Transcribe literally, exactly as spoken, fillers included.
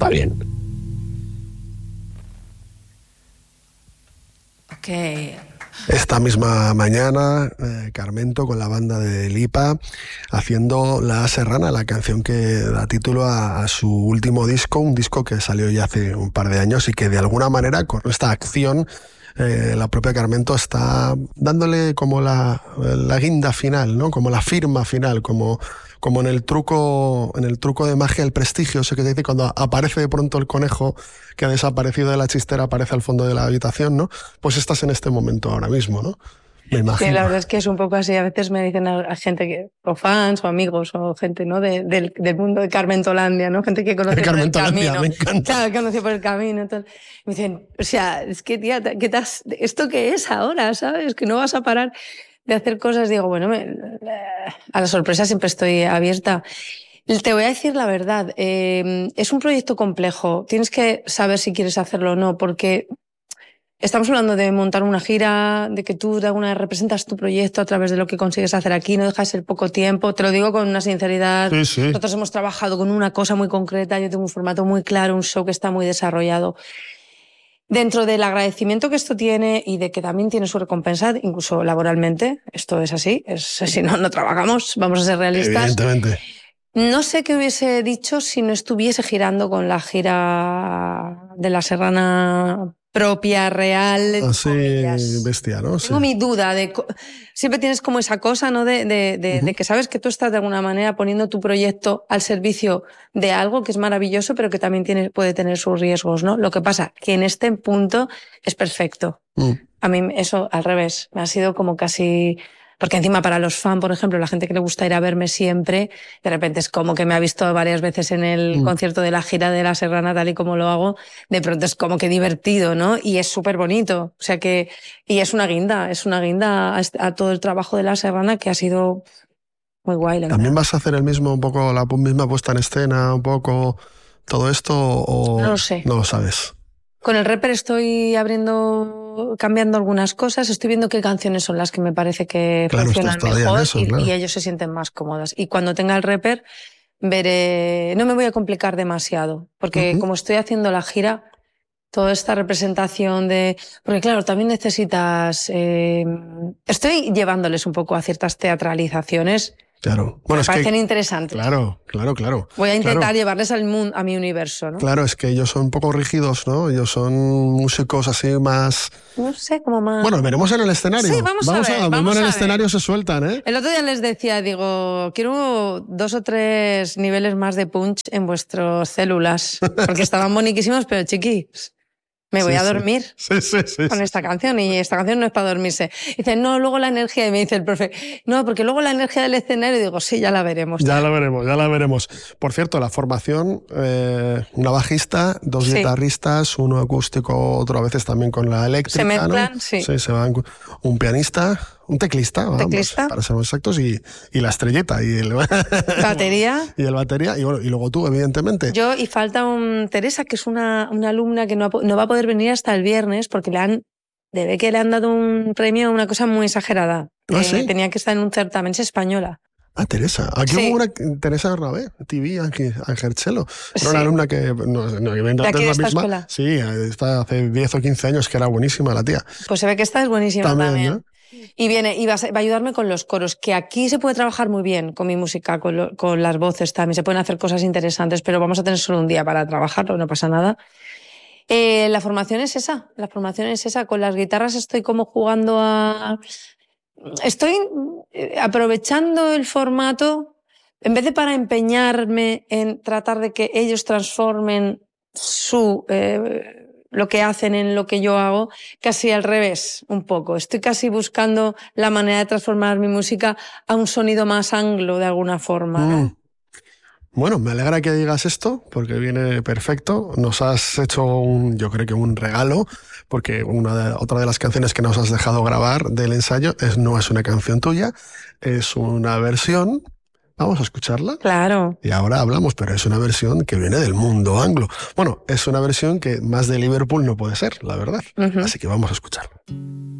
está bien. Ok. Esta misma mañana, eh, Carmento con la banda de Lipa haciendo La Serrana, la canción que da título a, a su último disco, un disco que salió ya hace un par de años y que de alguna manera con esta acción eh, la propia Carmento está dándole como la, la guinda final, ¿no? Como la firma final, como, como en el truco, en el truco de magia del prestigio, eso que se dice cuando aparece de pronto el conejo que ha desaparecido de la chistera, aparece al fondo de la habitación, ¿no? Pues estás en este momento ahora mismo, ¿no? Me imagino. Sí, la verdad es que es un poco así. A veces me dicen a, a gente, que, o fans o amigos o gente, ¿no? De, del, del mundo de Carmentolandia, ¿no? Gente que conoce por el camino. Me encanta. Claro, que conoce por el camino. Entonces, me dicen, o sea, es que, tía, ¿qué te has, ¿esto qué es ahora? ¿Sabes? Que no vas a parar de hacer cosas. Digo, bueno, me, a la sorpresa siempre estoy abierta. Te voy a decir la verdad, eh, es un proyecto complejo. Tienes que saber si quieres hacerlo o no, porque estamos hablando de montar una gira, de que tú de alguna representas tu proyecto a través de lo que consigues hacer aquí, no deja de ser poco tiempo. Te lo digo con una sinceridad. Sí, sí. Nosotros hemos trabajado con una cosa muy concreta, yo tengo un formato muy claro, un show que está muy desarrollado. Dentro del agradecimiento que esto tiene y de que también tiene su recompensa, incluso laboralmente, esto es así, es, si no, no trabajamos, vamos a ser realistas. Evidentemente. No sé qué hubiese dicho si no estuviese girando con la gira de La Serrana propia, real. Así bestia, ¿no? Tengo sí. mi duda de... Siempre tienes como esa cosa, ¿no? De, de, de, uh-huh. de que sabes que tú estás de alguna manera poniendo tu proyecto al servicio de algo que es maravilloso, pero que también tiene, puede tener sus riesgos, ¿no? Lo que pasa que en este punto es perfecto. Uh. A mí eso, al revés, me ha sido como casi... Porque encima para los fans, por ejemplo, la gente que le gusta ir a verme siempre, de repente es como que me ha visto varias veces en el mm. concierto de la gira de La Serrana, tal y como lo hago, de pronto es como que divertido, ¿no? Y es súper bonito. O sea que, y es una guinda, es una guinda a, a todo el trabajo de La Serrana que ha sido muy guay. La ¿También verdad. vas a hacer el mismo, un poco, la misma puesta en escena, un poco todo esto o no lo sé? No lo sabes. Con el rapper estoy abriendo, cambiando algunas cosas, estoy viendo qué canciones son las que me parece que claro, funcionan mejor eso, y, claro. y ellos se sienten más cómodas. Y cuando tenga el rapper, veré, no me voy a complicar demasiado, porque uh-huh. como estoy haciendo la gira, toda esta representación de... Porque claro, también necesitas... Eh, estoy llevándoles un poco a ciertas teatralizaciones. Claro. Bueno, me es parecen que, interesantes. Claro, claro, claro. Voy a intentar claro. llevarles al mundo, a mi universo, ¿no? Claro, es que ellos son un poco rígidos, ¿no? Ellos son músicos así más... No sé, como más... Bueno, veremos en el escenario. Sí, vamos, vamos a ver. A, vamos en el a escenario ver. se sueltan, ¿eh? El otro día les decía, digo, quiero dos o tres niveles más de punch en vuestras células, porque estaban boniquísimos, pero chiquis... Me voy sí, a dormir sí. Sí, sí, sí, con sí, esta sí. canción y esta canción no es para dormirse. Dice, no, luego la energía, y me dice el profe, no, porque luego la energía del escenario, y digo, sí, ya la veremos. Ya la veremos, ya la veremos. Por cierto, la formación, eh, una bajista, dos sí. guitarristas, uno acústico, otro a veces también con la eléctrica. Se mezclan, ¿no? sí. Sí, se van, un pianista, un teclista, vamos, ¿Teclista? Para ser exactos, y, y la estrelleta. Y el batería. Y el batería, y, bueno, y luego tú, evidentemente. Yo, y falta un Teresa, que es una, una alumna que no, no va a poder venir hasta el viernes, porque le han, debe que le han dado un premio, una cosa muy exagerada. ¿Ah, eh, sí? Tenía que estar en un certamen, es española. Ah, Teresa. Aquí sí. hubo una Teresa Bernabé, T V, Angerchelo. Era sí. una alumna que no, no, ¿De aquí de esta misma. escuela? Sí, está hace diez o quince años que era buenísima la tía. Pues se ve que esta es buenísima también. también. ¿no? Y viene y va a, va a ayudarme con los coros, que aquí se puede trabajar muy bien con mi música, con, lo, con las voces también, se pueden hacer cosas interesantes, pero vamos a tener solo un día para trabajarlo, no pasa nada. Eh, la formación es esa, la formación es esa. Con las guitarras estoy como jugando a... Estoy aprovechando el formato, en vez de para empeñarme en tratar de que ellos transformen su... Eh, lo que hacen en lo que yo hago, casi al revés, un poco. Estoy casi buscando la manera de transformar mi música a un sonido más anglo, de alguna forma, ¿no? Mm. Bueno, me alegra que digas esto, porque viene perfecto. Nos has hecho, un, yo creo que un regalo, porque una de, otra de las canciones que nos has dejado grabar del ensayo es, no es una canción tuya, es una versión. Vamos a escucharla. Claro. Y ahora hablamos, pero es una versión que viene del mundo anglo. Bueno, es una versión que más de Liverpool no puede ser, la verdad. Uh-huh. Así que vamos a escucharla.